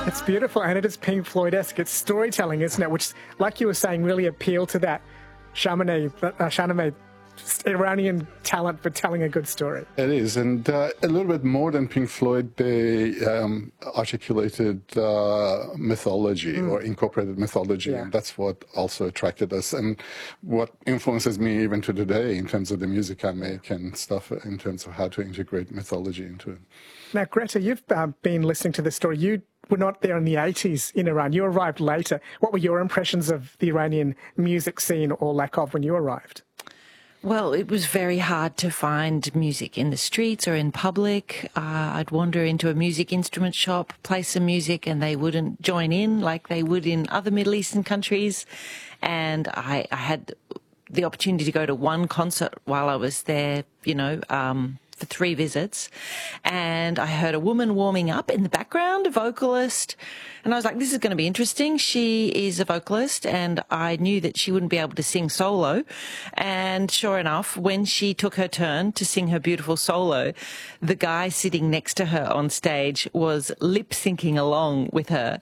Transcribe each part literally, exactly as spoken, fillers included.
It's beautiful, and it is Pink Floyd-esque. It's storytelling, isn't it? Which, like you were saying, really appealed to that Chaminade, uh, Shahnameh Iranian talent for telling a good story. It is, and uh, a little bit more than Pink Floyd, they um, articulated uh, mythology mm. or incorporated mythology, yeah. and that's what also attracted us, and what influences me even to today in terms of the music I make and stuff, in terms of how to integrate mythology into it. Now, Greta, you've uh, been listening to this story. You were not there in the eighties in Iran. You arrived later. What were your impressions of the Iranian music scene, or lack of, when you arrived? Well, it was very hard to find music in the streets or in public. Uh, I'd wander into a music instrument shop, play some music, and they wouldn't join in like they would in other Middle Eastern countries. And I, I had the opportunity to go to one concert while I was there, you know, um, for three visits, and I heard a woman warming up in the background, a vocalist, and I was like, this is going to be interesting. She is a vocalist, and I knew that she wouldn't be able to sing solo, and sure enough, when she took her turn to sing her beautiful solo, the guy sitting next to her on stage was lip-syncing along with her,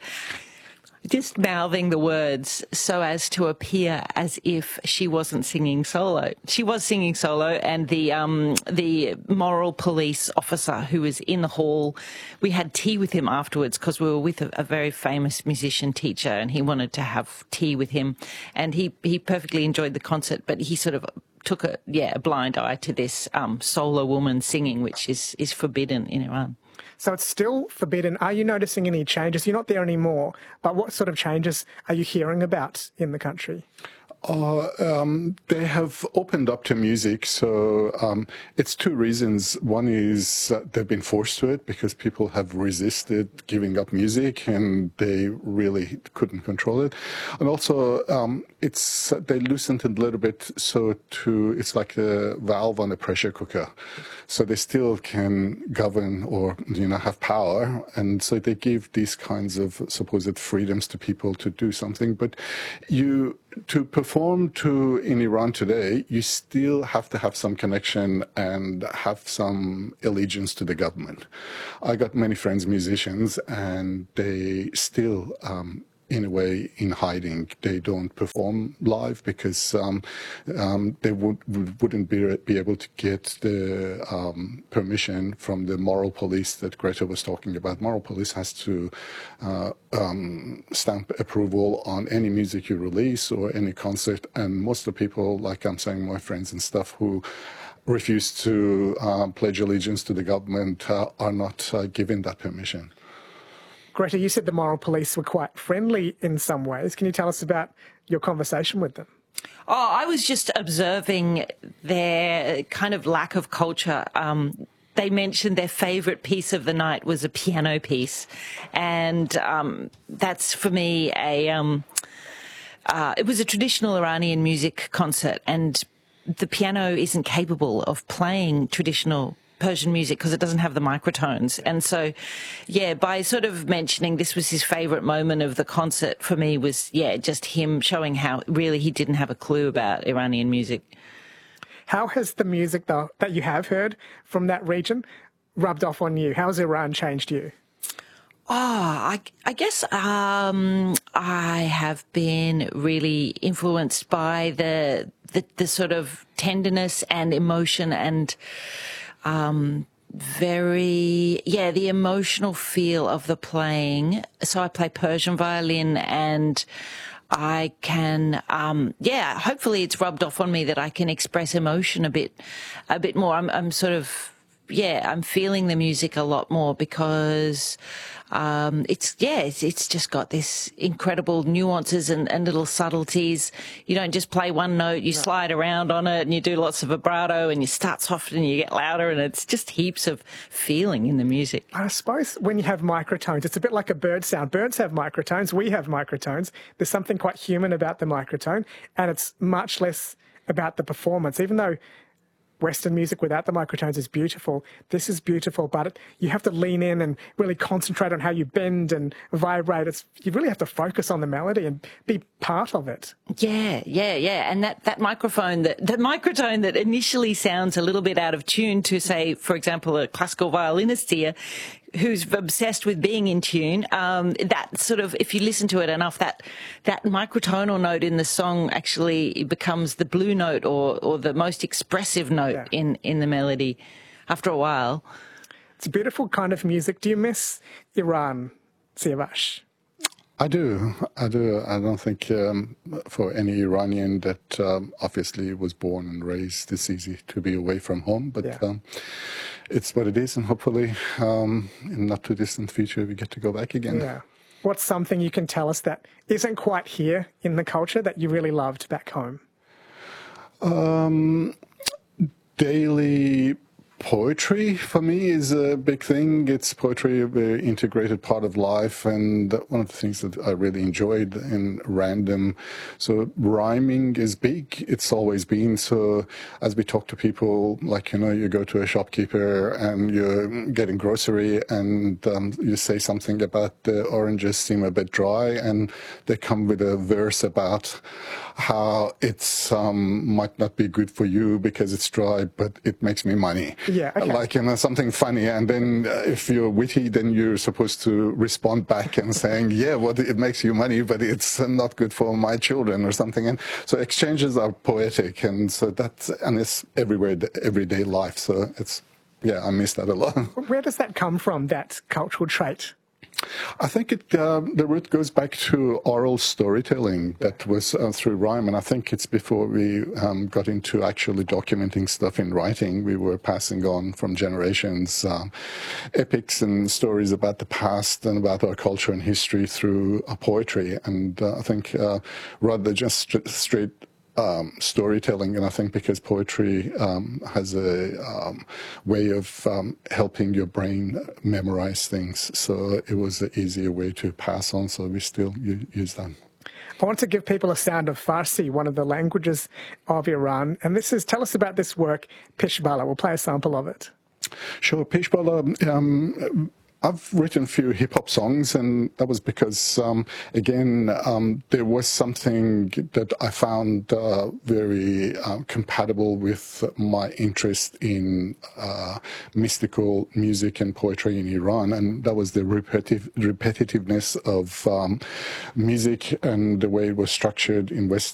just mouthing the words so as to appear as if she wasn't singing solo. She was singing solo, and the um, the moral police officer who was in the hall, we had tea with him afterwards because we were with a, a very famous musician teacher, and he wanted to have tea with him, and he, he perfectly enjoyed the concert, but he sort of took a, yeah, a blind eye to this um, solo woman singing, which is, is forbidden in Iran. So it's still forbidden. Are you noticing any changes? You're not there anymore, but what sort of changes are you hearing about in the country? Uh, um, they have opened up to music, so um, it's two reasons. One is uh, they've been forced to it because people have resisted giving up music and they really couldn't control it. And also, um, it's they loosened it a little bit, so to it's like a valve on a pressure cooker. So they still can govern or, you know, have power, and so they give these kinds of supposed freedoms to people to do something. But you to perform to in Iran today, you still have to have some connection and have some allegiance to the government. I got many friends, musicians, and they still, um, in a way, in hiding. They don't perform live because um, um, they would, wouldn't be, be able to get the um, permission from the moral police that Greta was talking about. Moral police has to uh, um, stamp approval on any music you release or any concert, and most of the people, like I'm saying, my friends and stuff, who refuse to um, pledge allegiance to the government uh, are not uh, given that permission. Greta, you said the moral police were quite friendly in some ways. Can you tell us about your conversation with them? Oh, I was just observing their kind of lack of culture. Um, they mentioned their favourite piece of the night was a piano piece, and um, that's for me a. Um, uh, it was a traditional Iranian music concert, and the piano isn't capable of playing traditional Persian music because it doesn't have the microtones. And so, yeah, by sort of mentioning this was his favourite moment of the concert for me was, yeah, just him showing how really he didn't have a clue about Iranian music. How has the music, though, that you have heard from that region rubbed off on you? How has Iran changed you? Oh, I, I guess um, I have been really influenced by the, the the sort of tenderness and emotion and Um, very, yeah, the emotional feel of the playing. So I play Persian violin, and I can, um, yeah, hopefully it's rubbed off on me that I can express emotion a bit, a bit more. I'm, I'm sort of, yeah, I'm feeling the music a lot more because um, it's, yeah, it's, it's just got this incredible nuances and, and little subtleties. You don't just play one note, you slide around on it and you do lots of vibrato and you start soft and you get louder, and it's just heaps of feeling in the music. I suppose when you have microtones, it's a bit like a bird sound. Birds have microtones, we have microtones. There's something quite human about the microtone, and it's much less about the performance, even though Western music without the microtones is beautiful. This is beautiful, but it, you have to lean in and really concentrate on how you bend and vibrate. It's, you really have to focus on the melody and be part of it. Yeah, yeah, yeah. And that, that microphone, that, the microtone that initially sounds a little bit out of tune to, say, for example, a classical violinist here, who's obsessed with being in tune, um, that sort of, if you listen to it enough, that that microtonal note in the song actually becomes the blue note or, or the most expressive note yeah. in, in the melody after a while. It's a beautiful kind of music. Do you miss Iran, Siavash? I do. I do. I don't think um, for any Iranian that um, obviously was born and raised, it's easy to be away from home, but yeah. um, it's what it is, and hopefully um, in not too distant future we get to go back again. Yeah. What's something you can tell us that isn't quite here in the culture that you really loved back home? Um, daily poetry for me is a big thing. It's poetry, a very integrated part of life, and one of the things that I really enjoyed in Random. So rhyming is big. It's always been. So as we talk to people, like, you know, you go to a shopkeeper and you're getting grocery and um, you say something about the oranges seem a bit dry, and they come with a verse about how it's um, might not be good for you because it's dry, but it makes me money. Yeah, okay. Like, you know, something funny, and then uh, if you're witty, then you're supposed to respond back and saying, yeah, well, it makes you money, but it's not good for my children or something. And so exchanges are poetic, and so that's, and it's everywhere, everyday life. So it's, yeah, I miss that a lot. Where does that come from, that cultural trait? I think it, uh, the root goes back to oral storytelling that was uh, through rhyme, and I think it's before we um, got into actually documenting stuff in writing. We were passing on from generations um, epics and stories about the past and about our culture and history through uh, poetry, and uh, I think uh, rather than just st straight Um, storytelling, and I think because poetry um, has a um, way of um, helping your brain memorize things, so it was an easier way to pass on, so we still use that. I want to give people a sound of Farsi, one of the languages of Iran, and this is, tell us about this work, Pishbala. We'll play a sample of it. Sure. Pishbala, um, I've written a few hip-hop songs, and that was because, um, again, um, there was something that I found uh, very uh, compatible with my interest in uh, mystical music and poetry in Iran, and that was the repetitive, repetitiveness of um, music and the way it was structured in West